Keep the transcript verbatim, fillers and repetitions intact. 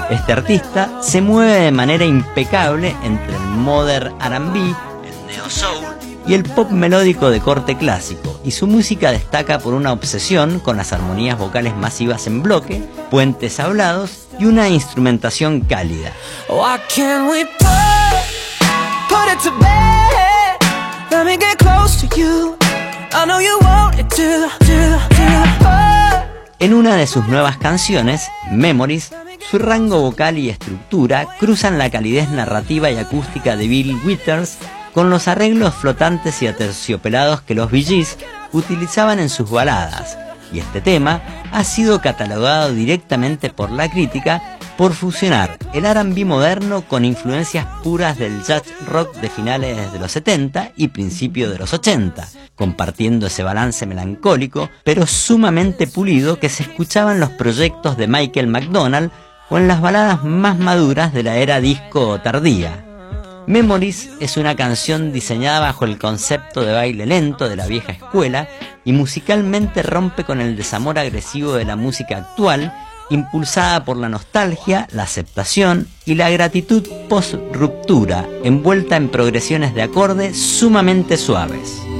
Este artista se mueve de manera impecable entre el modern R and B, el neo soul y el pop melódico de corte clásico, y su música destaca por una obsesión con las armonías vocales masivas en bloque, puentes hablados y una instrumentación cálida. Why can't we put, put it to bed? Let me get close to you. I know you want it to, to, to. En una de sus nuevas canciones, Memories, su rango vocal y estructura cruzan la calidez narrativa y acústica de Bill Withers con los arreglos flotantes y aterciopelados que los Bee Gees utilizaban en sus baladas, y este tema ha sido catalogado directamente por la crítica por fusionar el R and B moderno con influencias puras del jazz rock de finales de los setenta y principios de los ochenta, compartiendo ese balance melancólico pero sumamente pulido que se escuchaba en los proyectos de Michael McDonald o en las baladas más maduras de la era disco tardía. Memories es una canción diseñada bajo el concepto de baile lento de la vieja escuela y musicalmente rompe con el desamor agresivo de la música actual, impulsada por la nostalgia, la aceptación y la gratitud post-ruptura, envuelta en progresiones de acorde sumamente suaves.